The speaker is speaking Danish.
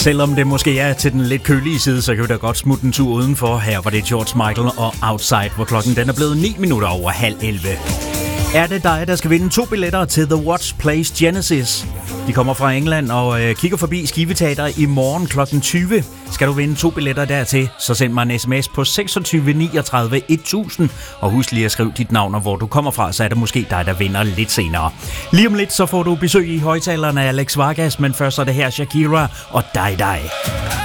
Selvom det måske er til den lidt kølige side, så kan vi da godt smutte en tur udenfor. Her var det George Michael og Outside, hvor klokken den er blevet 9:09. Er det dig, der skal vinde 2 billetter til The Watch Plays Genesis? De kommer fra England og kigger forbi Skive Teater i morgen klokken 20. Skal du vinde 2 billetter dertil, så send mig en sms på 26 39 1000. Og husk lige at skrive dit navn og hvor du kommer fra, så er det måske dig, der vinder lidt senere. Lige om lidt, så får du besøg i højtalerne af Alex Vargas, men først er det her Shakira og Die Die.